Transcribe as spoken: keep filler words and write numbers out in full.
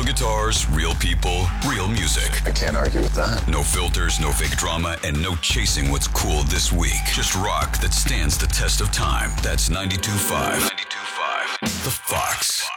guitars, real people, real music. I can't argue with that. No filters, no fake drama, and no chasing what's cool this week. Just rock that stands the test of time. That's ninety-two point five. ninety-two point five. The Fox.